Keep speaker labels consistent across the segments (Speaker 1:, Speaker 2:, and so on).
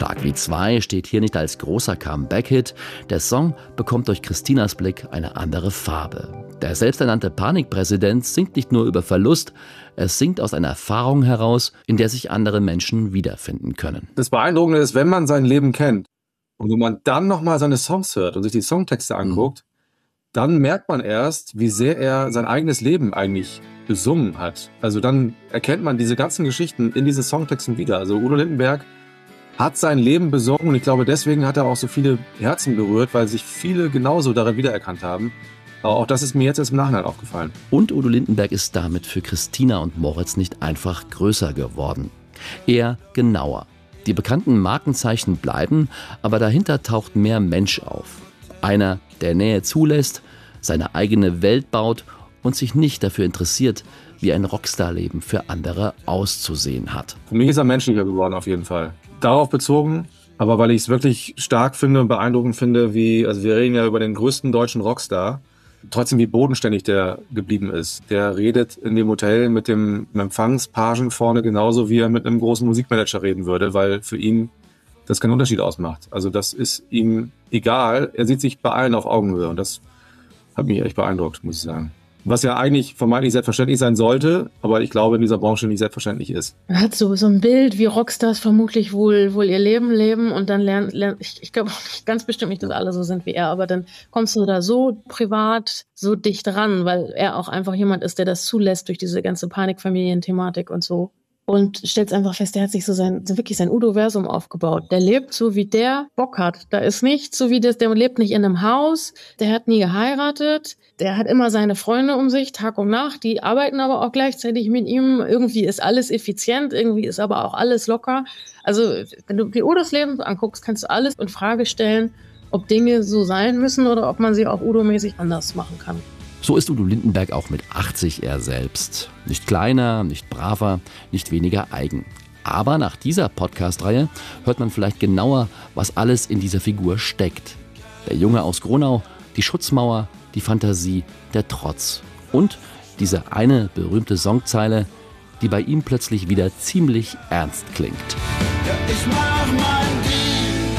Speaker 1: Schlag wie 2 steht hier nicht als großer Comeback-Hit. Der Song bekommt durch Christinas Blick eine andere Farbe. Der selbsternannte Panikpräsident singt nicht nur über Verlust, es singt aus einer Erfahrung heraus, in der sich andere Menschen wiederfinden können.
Speaker 2: Das Beeindruckende ist, wenn man sein Leben kennt und wenn man dann nochmal seine Songs hört und sich die Songtexte anguckt, dann merkt man erst, wie sehr er sein eigenes Leben eigentlich besungen hat. Also dann erkennt man diese ganzen Geschichten in diesen Songtexten wieder. Also Udo Lindenberg hat sein Leben besungen und ich glaube, deswegen hat er auch so viele Herzen berührt, weil sich viele genauso darin wiedererkannt haben. Aber auch das ist mir jetzt erst im Nachhinein aufgefallen.
Speaker 1: Und Udo Lindenberg ist damit für Christina und Moritz nicht einfach größer geworden. Eher genauer. Die bekannten Markenzeichen bleiben, aber dahinter taucht mehr Mensch auf. Einer, der Nähe zulässt, seine eigene Welt baut und sich nicht dafür interessiert, wie ein Rockstar-Leben für andere auszusehen hat.
Speaker 2: Für mich ist er menschlicher geworden auf jeden Fall. Darauf bezogen, aber weil ich es wirklich stark finde und beeindruckend finde, also wir reden ja über den größten deutschen Rockstar, trotzdem wie bodenständig der geblieben ist. Der redet in dem Hotel mit dem Empfangspagen vorne genauso, wie er mit einem großen Musikmanager reden würde, weil für ihn das keinen Unterschied ausmacht. Also das ist ihm egal. Er sieht sich bei allen auf Augenhöhe und das hat mich echt beeindruckt, muss ich sagen. Was ja eigentlich vermeintlich selbstverständlich sein sollte, aber ich glaube in dieser Branche nicht selbstverständlich ist.
Speaker 3: Man hat so ein Bild, wie Rockstars vermutlich wohl ihr Leben leben und dann lernen ich glaube ganz bestimmt nicht, dass alle so sind wie er, aber dann kommst du da so privat, so dicht ran, weil er auch einfach jemand ist, der das zulässt durch diese ganze Panikfamilien-Thematik und so. Und stellst einfach fest, der hat sich so wirklich sein Udo-Versum aufgebaut. Der lebt so, wie der Bock hat. Da ist nicht so wie der lebt nicht in einem Haus, der hat nie geheiratet, der hat immer seine Freunde um sich, Tag und Nacht, die arbeiten aber auch gleichzeitig mit ihm. Irgendwie ist alles effizient, irgendwie ist aber auch alles locker. Also, wenn du dir Udos Leben anguckst, kannst du alles in Frage stellen, ob Dinge so sein müssen oder ob man sie auch Udo-mäßig anders machen kann.
Speaker 1: So ist Udo Lindenberg auch mit 80 er selbst. Nicht kleiner, nicht braver, nicht weniger eigen. Aber nach dieser Podcast-Reihe hört man vielleicht genauer, was alles in dieser Figur steckt. Der Junge aus Gronau, die Schutzmauer, die Fantasie, der Trotz. Und diese eine berühmte Songzeile, die bei ihm plötzlich wieder ziemlich ernst klingt.
Speaker 4: Ja, ich mach mein Ding.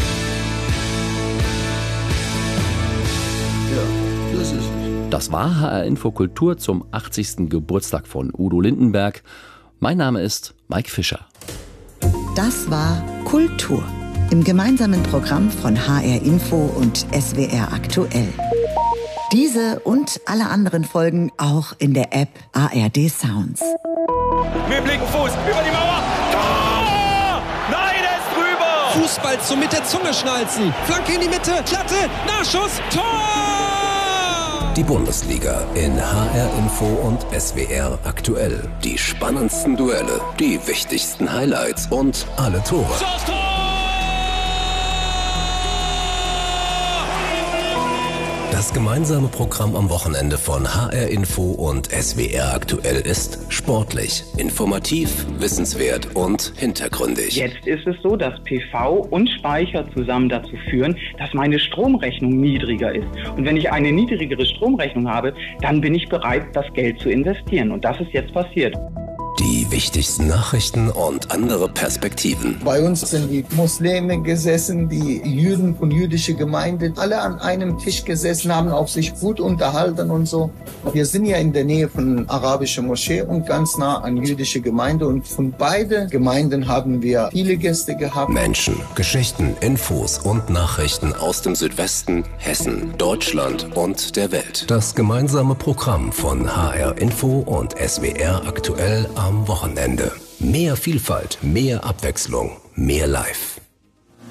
Speaker 4: Ja, das ist es.
Speaker 1: Das war HR Info Kultur zum 80. Geburtstag von Udo Lindenberg. Mein Name ist Mike Fischer.
Speaker 5: Das war Kultur im gemeinsamen Programm von HR Info und SWR Aktuell. Diese und alle anderen Folgen auch in der App ARD Sounds.
Speaker 6: Mit linken Fuß über die Mauer. Tor! Nein, er ist drüber!
Speaker 7: Fußball zum mit der Zunge schnalzen. Flanke in die Mitte, Platte, Nachschuss, Tor!
Speaker 8: Die Bundesliga in HR Info und SWR Aktuell. Die spannendsten Duelle, die wichtigsten Highlights und alle Tore. Das gemeinsame Programm am Wochenende von HR Info und SWR Aktuell ist sportlich, informativ, wissenswert und hintergründig.
Speaker 9: Jetzt ist es so, dass PV und Speicher zusammen dazu führen, dass meine Stromrechnung niedriger ist. Und wenn ich eine niedrigere Stromrechnung habe, dann bin ich bereit, das Geld zu investieren. Und das ist jetzt passiert.
Speaker 8: Die wichtigsten Nachrichten und andere Perspektiven.
Speaker 10: Bei uns sind die Muslime gesessen, die Juden von jüdischer Gemeinde, alle an einem Tisch gesessen, haben auch sich gut unterhalten und so. Wir sind ja in der Nähe von arabischer Moschee und ganz nah an jüdische Gemeinde und von beiden Gemeinden haben wir viele Gäste gehabt.
Speaker 8: Menschen, Geschichten, Infos und Nachrichten aus dem Südwesten, Hessen, Deutschland und der Welt. Das gemeinsame Programm von HR Info und SWR Aktuell am Wochenende. Mehr Vielfalt, mehr Abwechslung, mehr Live.